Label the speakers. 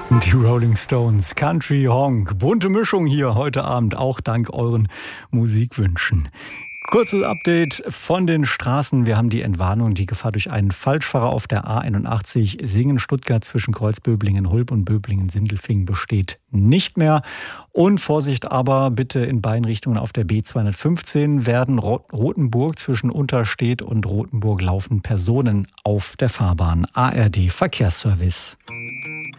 Speaker 1: Die Rolling Stones, Country Honk, bunte Mischung hier heute Abend, auch dank euren Musikwünschen. Kurzes Update von den Straßen. Wir haben die Entwarnung, die Gefahr durch einen Falschfahrer auf der A81 Singen-Stuttgart zwischen Kreuzböblingen-Hulb und Böblingen-Sindelfingen besteht nicht mehr. Und Vorsicht aber bitte in beiden Richtungen auf der B215 werden Rothenburg zwischen Unterstedt und Rothenburg laufen Personen auf der Fahrbahn. ARD Verkehrsservice.